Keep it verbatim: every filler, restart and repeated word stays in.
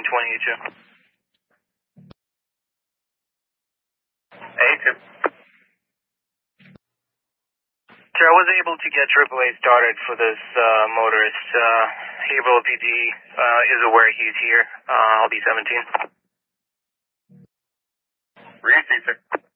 twenty-two. A two. Sir, I wasn't able to get triple A started for this uh, motorist. Uh, Haverhill P D uh, is aware he's here. Uh, I'll be seventeen. Receive, sir.